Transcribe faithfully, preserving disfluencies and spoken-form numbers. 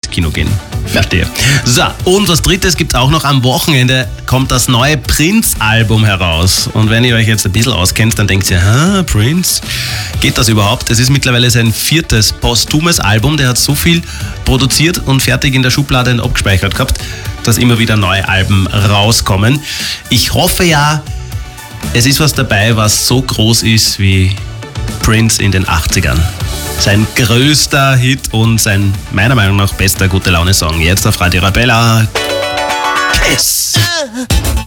Kino gehen. Verstehe. So, und was Drittes gibt es auch noch. Am Wochenende kommt das neue Prince-Album heraus. Und wenn ihr euch jetzt ein bisschen auskennt, dann denkt ihr, ha, Prince, geht das überhaupt? Es ist mittlerweile sein viertes posthumes Album. Der hat so viel produziert und fertig in der Schublade und abgespeichert gehabt, dass immer wieder neue Alben rauskommen. Ich hoffe ja, es ist was dabei, was so groß ist wie Prince in den achtzigern. Sein größter Hit und sein meiner Meinung nach bester Gute-Laune-Song. Jetzt auf Radio Arabella. Kiss!